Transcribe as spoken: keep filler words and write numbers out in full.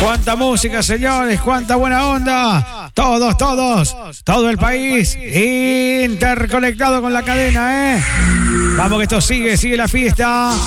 Cuánta música, señores, cuánta buena onda. Todos, todos, todo el país interconectado con la cadena, ¿eh? Vamos que esto sigue, sigue la fiesta.